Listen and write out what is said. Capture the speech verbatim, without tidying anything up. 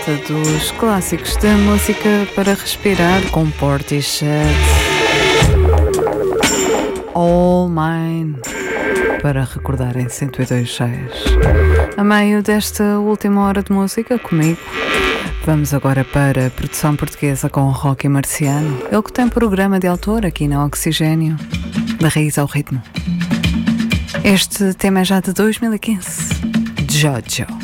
volta dos clássicos da música para respirar com Portishead. All Mine, para recordar em cento e dois ponto seis. A meio desta última hora de música comigo, vamos agora para a produção portuguesa com Rocky Marciano. Ele que tem programa de autor aqui na Oxigênio, da raiz ao ritmo. Este tema é já de dois mil e quinze, Jojo.